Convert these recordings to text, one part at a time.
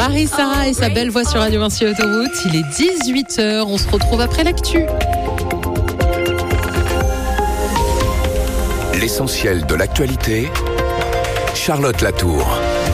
Marie Sarah et sa belle voix sur Radio Vinci Autoroute. Il est 18h, on se retrouve après l'actu. L'essentiel de l'actualité, Charlotte Latour.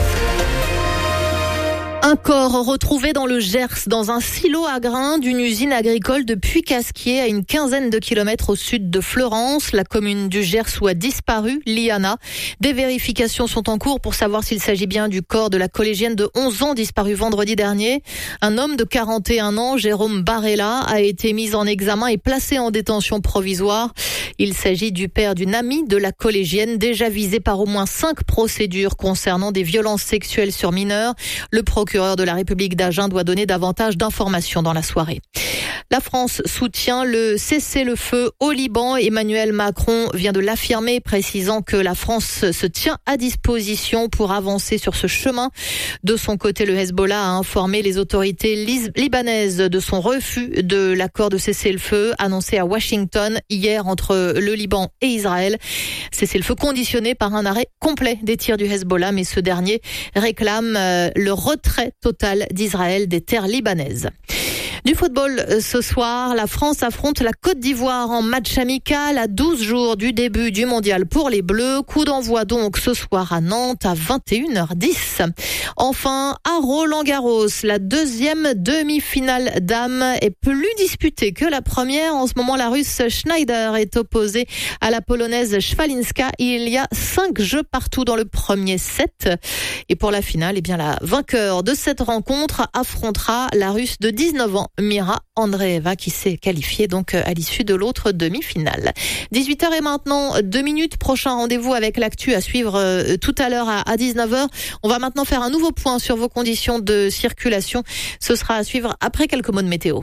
Un corps retrouvé dans le Gers, dans un silo à grains d'une usine agricole de Puy-Casquier, à une quinzaine de kilomètres au sud de Fleurance, la commune du Gers où a disparu Liana. Des vérifications sont en cours pour savoir s'il s'agit bien du corps de la collégienne de 11 ans disparue vendredi dernier. Un homme de 41 ans, Jérôme Barella, a été mis en examen et placé en détention provisoire. Il s'agit du père d'une amie de la collégienne, déjà visée par au moins 5 procédures concernant des violences sexuelles sur mineurs. Le procureur de la République d'Agen doit donner davantage d'informations dans la soirée. La France soutient le cessez-le-feu au Liban. Emmanuel Macron vient de l'affirmer, précisant que la France se tient à disposition pour avancer sur ce chemin. De son côté, le Hezbollah a informé les autorités libanaises de son refus de l'accord de cessez-le-feu annoncé à Washington hier entre le Liban et Israël. Cessez-le-feu conditionné par un arrêt complet des tirs du Hezbollah, mais ce dernier réclame le retrait total d'Israël des terres libanaises. Du football ce soir, la France affronte la Côte d'Ivoire en match amical à 12 jours du début du mondial pour les Bleus. Coup d'envoi donc ce soir à Nantes à 21h10. Enfin, à Roland-Garros, la deuxième demi-finale dames est plus disputée que la première. En ce moment, la Russe Schneider est opposée à la Polonaise Szwalinska. Il y a 5 jeux partout dans le premier set. Et pour la finale, la vainqueur de cette rencontre affrontera la Russe de 19 ans, Mira Andreeva, qui s'est qualifiée donc à l'issue de l'autre demi-finale. 18h et maintenant 2 minutes. Prochain rendez-vous avec l'actu à suivre tout à l'heure à 19h. On va maintenant faire un nouveau point sur vos conditions de circulation. Ce sera à suivre après quelques mots de météo.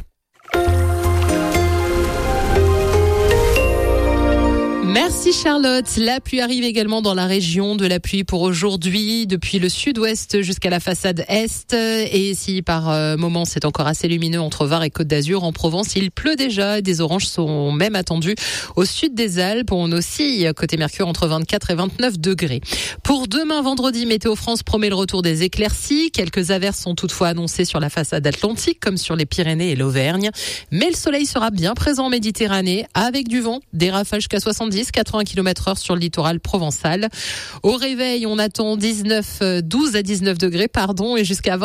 Merci Charlotte. La pluie arrive également dans la région, de la pluie pour aujourd'hui, depuis le sud-ouest jusqu'à la façade est. Et si par moments c'est encore assez lumineux entre Var et Côte d'Azur, en Provence, il pleut déjà. Des oranges sont même attendues au sud des Alpes. On oscille côté Mercure entre 24 et 29 degrés. Pour demain vendredi, Météo France promet le retour des éclaircies. Quelques averses sont toutefois annoncées sur la façade atlantique, comme sur les Pyrénées et l'Auvergne. Mais le soleil sera bien présent en Méditerranée, avec du vent, des rafales jusqu'à 80 km/h sur le littoral provençal. Au réveil, on attend 12 à 19 degrés, et jusqu'à